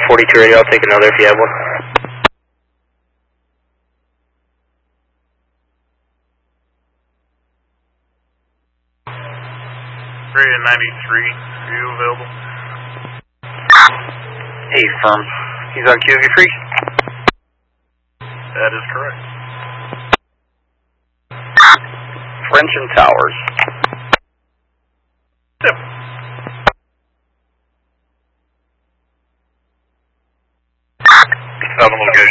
42 radio, I'll take another if you have one. Area 93, are you available? Hey, firm. He's on QV free? That is correct. French and Towers. Yep. Southern location.